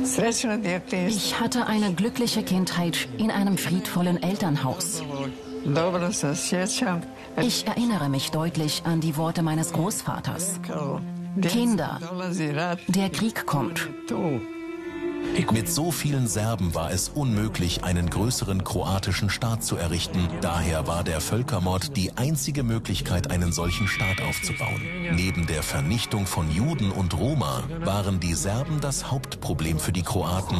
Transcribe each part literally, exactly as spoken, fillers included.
Ich hatte eine glückliche Kindheit in einem friedvollen Elternhaus. Ich erinnere mich deutlich an die Worte meines Großvaters. Kinder, der Krieg kommt. Mit so vielen Serben war es unmöglich, einen größeren kroatischen Staat zu errichten. Daher war der Völkermord die einzige Möglichkeit, einen solchen Staat aufzubauen. Neben der Vernichtung von Juden und Roma waren die Serben das Hauptproblem für die Kroaten.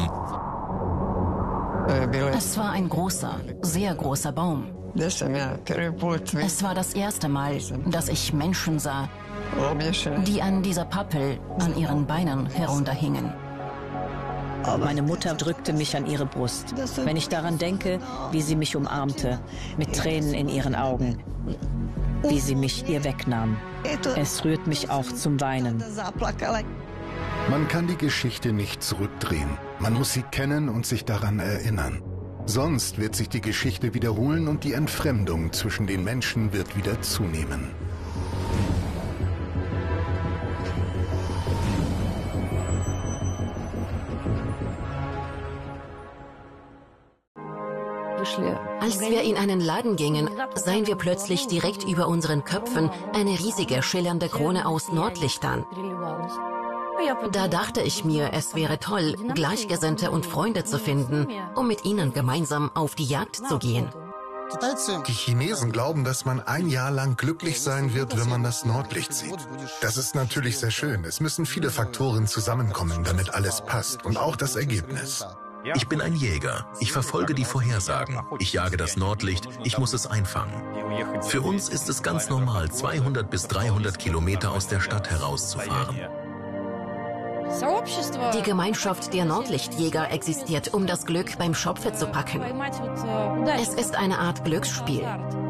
Es war ein großer, sehr großer Baum. Es war das erste Mal, dass ich Menschen sah, die an dieser Pappel an ihren Beinen herunterhingen. Meine Mutter drückte mich an ihre Brust. Wenn ich daran denke, wie sie mich umarmte, mit Tränen in ihren Augen, wie sie mich ihr wegnahm. Es rührt mich auf zum Weinen. Man kann die Geschichte nicht zurückdrehen. Man muss sie kennen und sich daran erinnern. Sonst wird sich die Geschichte wiederholen und die Entfremdung zwischen den Menschen wird wieder zunehmen. Als wir in einen Laden gingen, sahen wir plötzlich direkt über unseren Köpfen eine riesige, schillernde Krone aus Nordlichtern. Da dachte ich mir, es wäre toll, Gleichgesinnte und Freunde zu finden, um mit ihnen gemeinsam auf die Jagd zu gehen. Die Chinesen glauben, dass man ein Jahr lang glücklich sein wird, wenn man das Nordlicht sieht. Das ist natürlich sehr schön. Es müssen viele Faktoren zusammenkommen, damit alles passt. Und auch das Ergebnis. Ich bin ein Jäger. Ich verfolge die Vorhersagen. Ich jage das Nordlicht. Ich muss es einfangen. Für uns ist es ganz normal, zweihundert bis dreihundert Kilometer aus der Stadt herauszufahren. Die Gemeinschaft der Nordlichtjäger existiert, um das Glück beim Schopfe zu packen. Es ist eine Art Glücksspiel.